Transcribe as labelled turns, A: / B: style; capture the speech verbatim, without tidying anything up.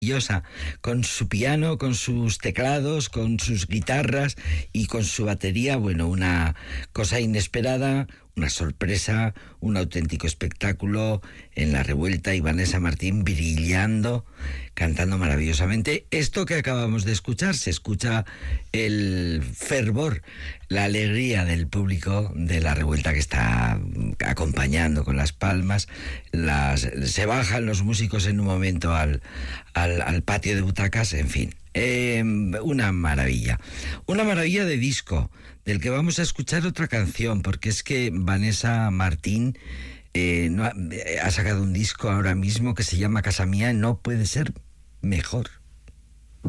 A: maravillosa, con su piano, con sus teclados, con sus guitarras y con su batería. Bueno, una cosa inesperada, una sorpresa, un auténtico espectáculo en La Revuelta, y Vanessa Martín brillando, cantando maravillosamente. Esto que acabamos de escuchar, se escucha el fervor, la alegría del público de La Revuelta, que está acompañando con las palmas. Las, se bajan los músicos en un momento al, al, al patio de butacas, en fin. Eh, una maravilla, una maravilla de disco, del que vamos a escuchar otra canción, porque es que Vanessa Martín eh, no ha, ha sacado un disco ahora mismo que se llama Casa Mía. No puede ser mejor.